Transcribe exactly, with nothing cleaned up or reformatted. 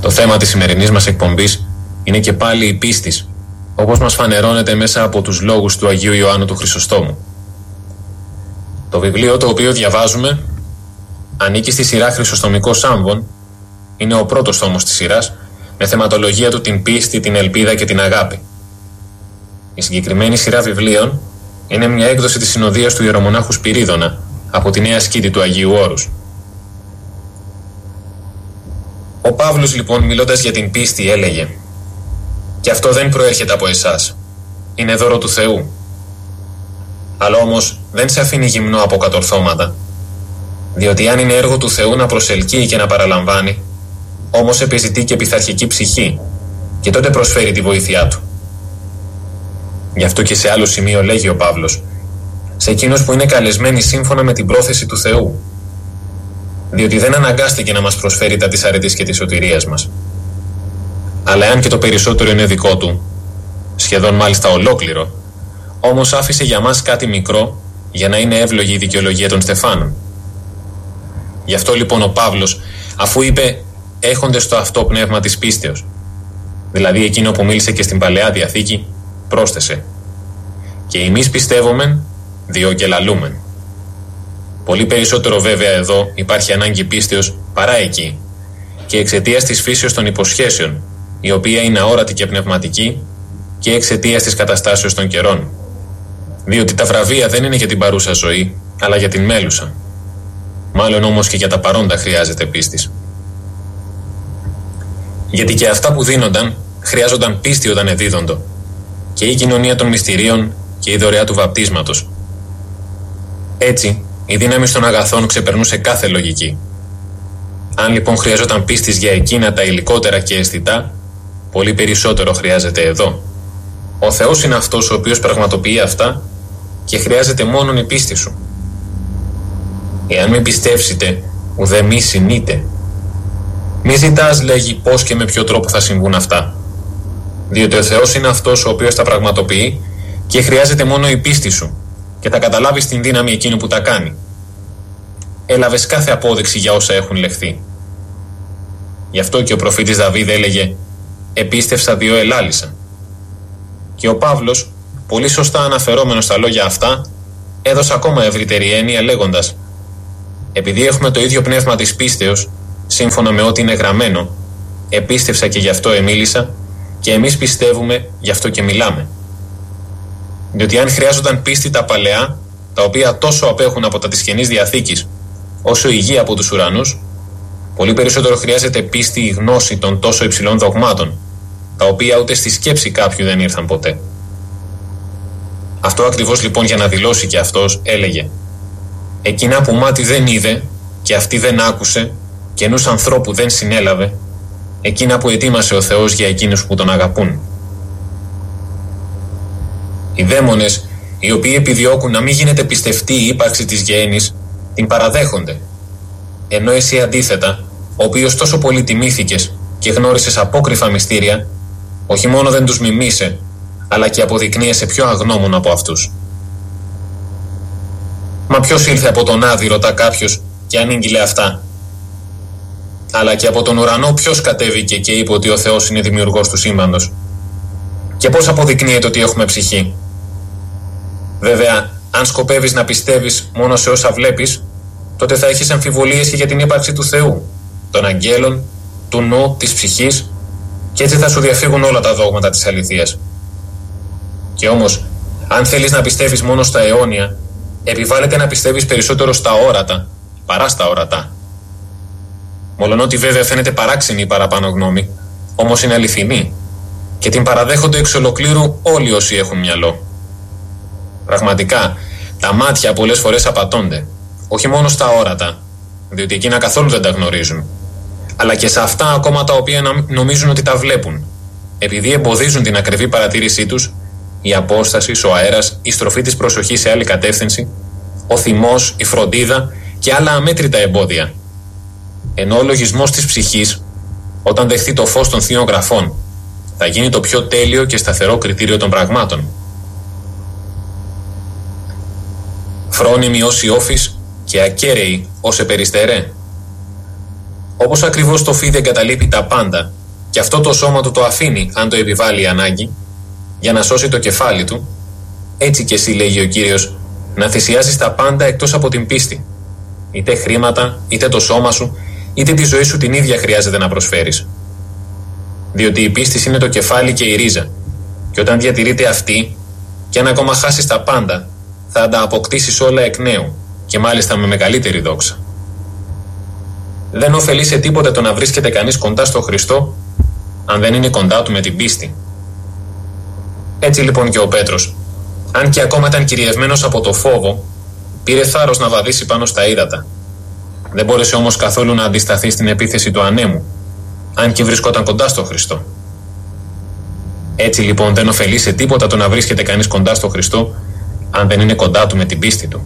Το θέμα της σημερινής μας εκπομπής είναι και πάλι η πίστη, όπως μας φανερώνεται μέσα από τους λόγους του Αγίου Ιωάννου του Χρυσοστόμου. Το βιβλίο το οποίο διαβάζουμε ανήκει στη σειρά Χρυσοστομικό Σάμβον, είναι ο πρώτος τόμος της σειράς, με θεματολογία του την πίστη, την ελπίδα και την αγάπη. Η συγκεκριμένη σειρά βιβλίων είναι μια έκδοση της συνοδείας του ιερομονάχου Σπυρίδωνα από τη Νέα Σκήτη του Αγίου Όρους. Ο Παύλος λοιπόν, μιλώντας για την πίστη, έλεγε: «Και αυτό δεν προέρχεται από εσάς, είναι δώρο του Θεού. Αλλά όμως δεν σε αφήνει γυμνό από κατορθώματα, διότι αν είναι έργο του Θεού να προσελκύει και να παραλαμβάνει, όμως επιζητεί και πειθαρχική ψυχή, και τότε προσφέρει τη βοήθειά του». Γι' αυτό και σε άλλο σημείο λέγει ο Παύλος: «Σε εκείνους που είναι καλεσμένοι σύμφωνα με την πρόθεση του Θεού, διότι δεν αναγκάστηκε να μας προσφέρει τα της αρετής και της σωτηρίας μας. Αλλά εάν και το περισσότερο είναι δικό του, σχεδόν μάλιστα ολόκληρο, όμως άφησε για μας κάτι μικρό για να είναι εύλογη η δικαιολογία των Στεφάνων». Γι' αυτό λοιπόν ο Παύλος, αφού είπε έχοντες το αυτό πνεύμα της πίστεως, δηλαδή εκείνο που μίλησε και στην Παλαιά Διαθήκη, πρόσθεσε: «Και εμείς πιστεύομεν, διό και λαλούμεν». Πολύ περισσότερο βέβαια εδώ υπάρχει ανάγκη πίστεως παρά εκεί, και εξαιτίας της φύσεως των υποσχέσεων, η οποία είναι αόρατη και πνευματική, και εξαιτίας της καταστάσεως των καιρών. Διότι τα βραβεία δεν είναι για την παρούσα ζωή, αλλά για την μέλουσα. Μάλλον όμως και για τα παρόντα χρειάζεται πίστης. Γιατί και αυτά που δίνονταν χρειάζονταν πίστη όταν εδίδοντο, και η κοινωνία των μυστηρίων και η δωρεά του βαπτίσματος. Έτσι, η δύναμη των αγαθών ξεπερνούσε κάθε λογική. Αν λοιπόν χρειαζόταν πίστης για εκείνα τα υλικότερα και αισθητά, πολύ περισσότερο χρειάζεται εδώ. Ο Θεός είναι αυτός ο οποίος πραγματοποιεί αυτά και χρειάζεται μόνον η πίστη σου. Εάν μην πιστεύσετε, ουδέ μη συνείτε. Μη ζητάς, λέγει, πώς και με ποιο τρόπο θα συμβούν αυτά. Διότι ο Θεός είναι αυτός ο οποίος τα πραγματοποιεί και χρειάζεται μόνο η πίστη σου και θα καταλάβεις την δύναμη εκείνου που τα κάνει. Έλαβες κάθε απόδειξη για όσα έχουν λεχθεί. Γι' αυτό και ο προφήτης Δαβίδ έλεγε: «Επίστευσα διό ελάλησα». Και ο Παύλος, πολύ σωστά αναφερόμενος στα λόγια αυτά, έδωσε ακόμα ευρύτερη έννοια λέγοντας: «Επειδή έχουμε το ίδιο πνεύμα της πίστεως, σύμφωνα με ό,τι είναι γραμμένο, επίστευσα και γι' αυτό εμίλησα, και εμείς πιστεύουμε, γι' αυτό και μιλάμε». Διότι αν χρειάζονταν πίστη τα παλαιά, τα οποία τόσο απέχουν από τα της Καινής Διαθήκης, όσο η γη από τους ουρανούς, πολύ περισσότερο χρειάζεται πίστη η γνώση των τόσο υψηλών δογμάτων, τα οποία ούτε στη σκέψη κάποιου δεν ήρθαν ποτέ. Αυτό ακριβώς λοιπόν για να δηλώσει και αυτός έλεγε: «Εκείνα που μάτι δεν είδε και αυτή δεν άκουσε και νους ανθρώπου δεν συνέλαβε, εκείνα που ετοίμασε ο Θεός για εκείνους που τον αγαπούν». Οι δαίμονες, οι οποίοι επιδιώκουν να μην γίνεται πιστευτή η ύπαρξη της γέννης, την παραδέχονται. Ενώ εσύ αντίθετα, ο οποίος τόσο πολύ τιμήθηκες και γνώρισες απόκρυφα μυστήρια, όχι μόνο δεν τους μιμήσε, αλλά και αποδεικνύεσαι πιο αγνώμων από αυτούς. «Μα ποιος ήλθε από τον Άδη», ρωτά κάποιος, και ανήγγειλε αυτά. «Αλλά και από τον ουρανό ποιος κατέβηκε και είπε ότι ο Θεός είναι δημιουργός του σύμπαντος? Και πώς αποδεικνύεται ότι έχουμε ψυχή?» Βέβαια, αν σκοπεύεις να πιστεύεις μόνο σε όσα βλέπεις, τότε θα έχεις αμφιβολίες και για την ύπαρξη του Θεού, των αγγέλων, του νου, της ψυχής, και έτσι θα σου διαφύγουν όλα τα δόγματα της αληθείας. Και όμως, αν θέλεις να πιστεύεις μόνο στα αιώνια, επιβάλλεται να πιστεύεις περισσότερο στα όρατα παρά στα ορατά. Μολονότι βέβαια φαίνεται παράξενη η παραπάνω γνώμη, όμως είναι αληθινή και την παραδέχονται εξ ολοκλήρου όλοι όσοι έχουν μυαλό. Πραγματικά, τα μάτια πολλές φορές απατώνται, όχι μόνο στα όρατα, διότι εκείνα καθόλου δεν τα γνωρίζουν, αλλά και σε αυτά ακόμα τα οποία νομίζουν ότι τα βλέπουν, επειδή εμποδίζουν την ακριβή παρατήρησή τους η απόσταση, ο αέρας, η στροφή της προσοχής σε άλλη κατεύθυνση, ο θυμός, η φροντίδα και άλλα αμέτρητα εμπόδια. Ενώ ο λογισμός της ψυχής, όταν δεχθεί το φως των θείων γραφών, θα γίνει το πιο τέλειο και σταθερό κριτήριο των πραγμάτων. Φρόνιμοι ως οι όφης και ακέραιοι ως επεριστερέ. Όπως ακριβώς το φίδι εγκαταλείπει τα πάντα και αυτό το σώμα του το αφήνει αν το επιβάλλει η ανάγκη, για να σώσει το κεφάλι του, έτσι και εσύ, λέγει ο Κύριος, να θυσιάσεις τα πάντα εκτός από την πίστη. Είτε χρήματα, είτε το σώμα σου, είτε τη ζωή σου την ίδια χρειάζεται να προσφέρεις. Διότι η πίστη είναι το κεφάλι και η ρίζα, και όταν διατηρείται αυτή, και αν ακόμα χάσεις τα πάντα, θα τα αποκτήσεις όλα εκ νέου, και μάλιστα με μεγαλύτερη δόξα. Δεν ωφελεί σε τίποτε το να βρίσκεται κανείς κοντά στο Χριστό, αν δεν είναι κοντά του με την πίστη. Έτσι λοιπόν και ο Πέτρος, αν και ακόμα ήταν κυριευμένος από το φόβο, πήρε θάρρος να βαδίσει πάνω στα ύδατα. Δεν μπόρεσε όμως καθόλου να αντισταθεί στην επίθεση του ανέμου, αν και βρισκόταν κοντά στο Χριστό. Έτσι λοιπόν δεν ωφελεί σε τίποτα το να βρίσκεται κανείς κοντά στο Χριστό, αν δεν είναι κοντά του με την πίστη του.